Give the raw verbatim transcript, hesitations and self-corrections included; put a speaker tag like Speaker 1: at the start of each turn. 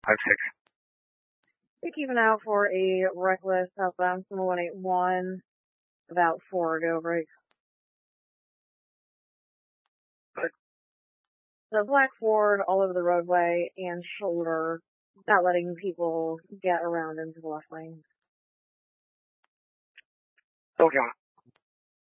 Speaker 1: five six.
Speaker 2: Be keeping out for a reckless southbound from one eight one, about four go breaks. The black Ford all over the roadway and shoulder, not letting people get around into the left lane.
Speaker 1: Okay.